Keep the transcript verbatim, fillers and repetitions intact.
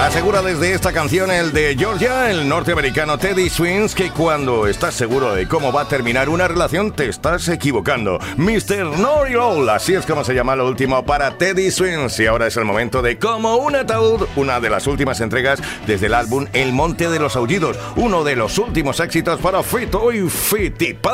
Asegura desde esta canción el de Georgia, el norteamericano Teddy Swims, que cuando estás seguro de cómo va a terminar una relación, te estás equivocando. mister Naughty Roll, así es como se llama lo último para Teddy Swims. Y ahora es el momento de Como un ataúd, una de las últimas entregas desde el álbum El Monte de los Aullidos, uno de los últimos éxitos para Fito y Fitipaldi.